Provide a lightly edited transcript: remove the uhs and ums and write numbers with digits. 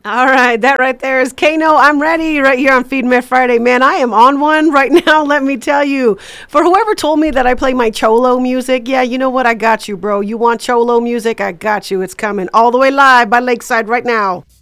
All right, that right there is Kano. I'm ready right here on Feed Me Friday. Man, I am on one right now, let me tell you. For whoever told me that I play my Cholo music, yeah, you know what? I got you, bro. You want Cholo music? I got you. It's coming all the way live by Lakeside right now.